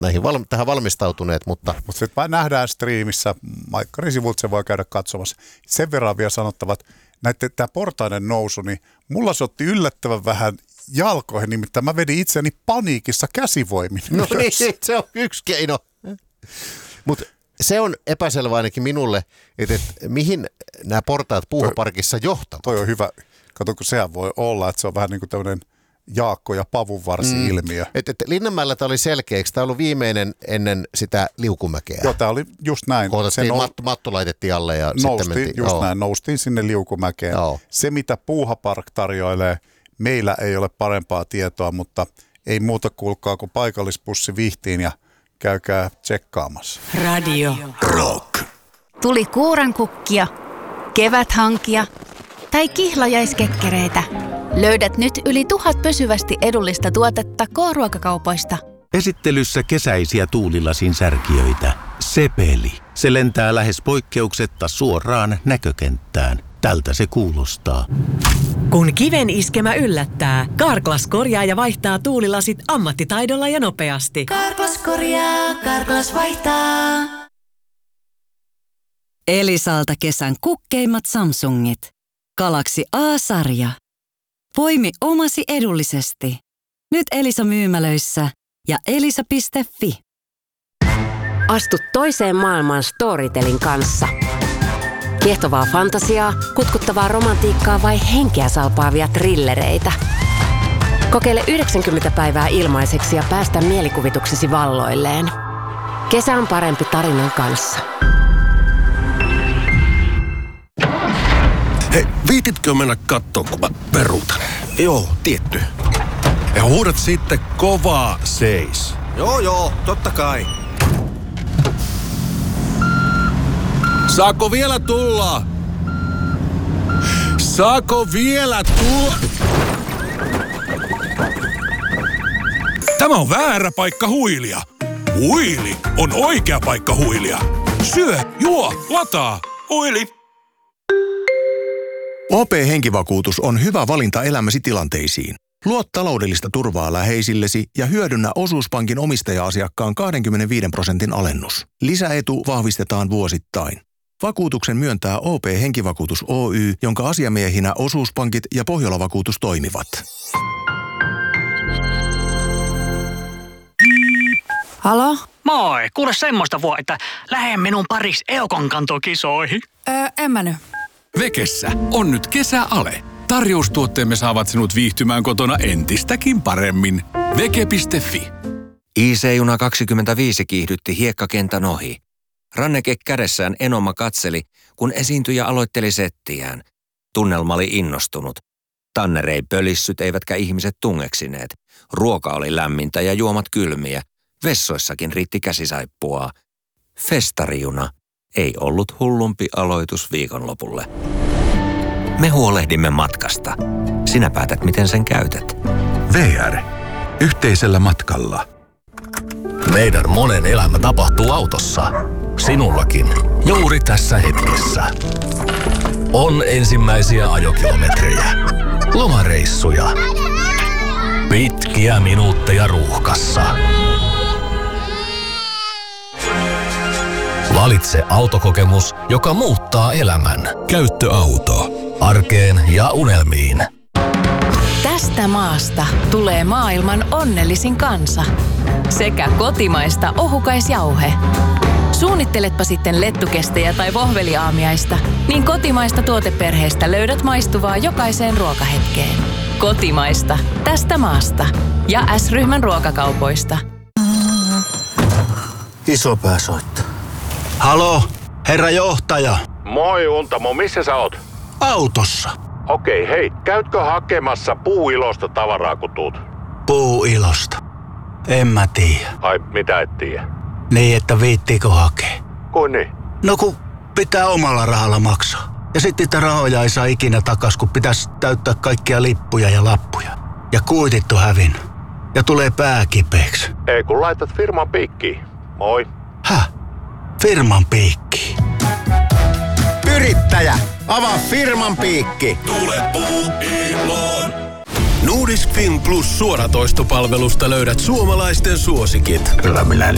tähän valmistautuneet, mutta... Mutta sitten vain nähdään striimissä, Maikkarin sivulta se voi käydä katsomassa. Sen verran vielä sanottavat, tämä portaiden nousu, niin mulla se otti yllättävän vähän jalkoihin, nimittäin mä vedin itseni paniikissa käsivoimin. No niin, se on yksi keino. Mutta se on epäselvä ainakin minulle, että mihin nämä portaat Puuhaparkissa johtavat. Toi on hyvä. Kato, kun sehän voi olla, että se on vähän niin kuin tämmöinen Jaakko ja Pavun varsi-ilmiö. Linnanmäellä tämä oli selkeä, eikö tämä ollut viimeinen ennen sitä liukumäkeä? Joo, tämä oli just näin. Matto laitettiin alle ja sitten mentiin. Noustiin sinne liukumäkeen. Joo. Se, mitä Puuhapark tarjoilee, meillä ei ole parempaa tietoa, mutta ei muuta kuulkaa kuin paikallispussi Vihtiin ja käykää tsekkaamassa. Radio Rock. Tuli kuurankukkia, keväthankia tai kihlajaiskekkereitä. Löydät nyt yli 1000 pysyvästi edullista tuotetta K-ruokakaupoista. Esittelyssä kesäisiä tuulilasin särkijöitä. Sepeli. Se lentää lähes poikkeuksetta suoraan näkökenttään. Tältä se kuulostaa. Kun kiven iskemä yllättää, Carglass korjaa ja vaihtaa tuulilasit ammattitaidolla ja nopeasti. Carglass korjaa, Carglass vaihtaa. Elisalta kesän kukkeimmat Samsungit. Galaxy A-sarja. Poimi omasi edullisesti. Nyt Elisa-myymälöissä ja elisa.fi. Astu toiseen maailmaan Storytelin kanssa. Kiehtovaa fantasiaa, kutkuttavaa romantiikkaa vai henkeä salpaavia thrillereitä. Kokeile 90 päivää ilmaiseksi ja päästä mielikuvituksesi valloilleen. Kesä on parempi tarinan kanssa. Hei, viititkö mennä kattoon, kun mä peruutan? Joo, tietty. Ja huudat sitten kovaa seis. Joo, totta kai. Saako vielä tulla? Saako vielä tulla? Tämä on väärä paikka huilia. Huili on oikea paikka huilia. Syö, juo, lataa. Huili. OP-henkivakuutus on hyvä valinta elämäsi tilanteisiin. Luo taloudellista turvaa läheisillesi ja hyödynnä Osuuspankin omistaja-asiakkaan 25% alennus. Lisäetu vahvistetaan vuosittain. Vakuutuksen myöntää OP-henkivakuutus Oy, jonka asiamiehinä Osuuspankit ja Pohjola-vakuutus toimivat. Halo? Moi, kuule semmoista voi, että lähde minun paris Eukon-kantokisoihin. En mä nyt. Vekessä on nyt kesäale. Tarjoustuotteemme saavat sinut viihtymään kotona entistäkin paremmin. Veke.fi. IC-juna 25 kiihdytti hiekkakentän ohi. Ranneke kädessään Enoma katseli, kun esiintyjä aloitteli settiään. Tunnelma oli innostunut. Tanner ei pölissyt eivätkä ihmiset tungeksineet. Ruoka oli lämmintä ja juomat kylmiä. Vessoissakin riitti käsisaippua. Festarijuna ei ollut hullumpi aloitus viikonlopulle. Me huolehdimme matkasta. Sinä päätät, miten sen käytät. VR. Yhteisellä matkalla. Meidän monen elämä tapahtuu autossa. Sinullakin. Juuri tässä hetkessä. On ensimmäisiä ajokilometrejä. Lomareissuja. Pitkiä minuutteja ruuhkassa. Valitse autokokemus, joka muuttaa elämän. Käyttöauto. Arkeen ja unelmiin. Tästä maasta tulee maailman onnellisin kansa. Sekä kotimaista ohukaisjauhe. Suunnitteletpa sitten lettukestejä tai vohveliaamiaista, niin kotimaista tuoteperheestä löydät maistuvaa jokaiseen ruokahetkeen. Kotimaista. Tästä maasta. Ja S-ryhmän ruokakaupoista. Isopää soittaa. Halo, herra johtaja. Moi Untamo, missä sä oot? Autossa. Okei, hei, käytkö hakemassa Puuilosta tavaraa kun tuut? Puuilosta? En mä tiedä. Ai, mitä et tiedä? Niin, että viittiikö hakea. Kuin niin? No kun pitää omalla rahalla maksaa. Ja sitten niitä rahoja ei saa ikinä takas, kun pitäisi täyttää kaikkia lippuja ja lappuja. Ja kuitit on hävinnyt. Ja tulee pää kipeäksi. Ei kun laitat firman piikkiin. Moi. Häh? Firman piikki. Yrittäjä, avaa firman piikki. Tule Puuiloon. Nordisk Film Plus -suoratoistopalvelusta löydät suomalaisten suosikit. Kyllä minä